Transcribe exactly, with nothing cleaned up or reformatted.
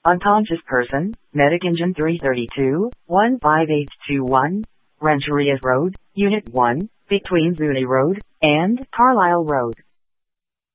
Unconscious person, Medic Engine three thirty-two, one five eight two one, Rancherias Road, Unit one, between Zuni Road and Carlisle Road.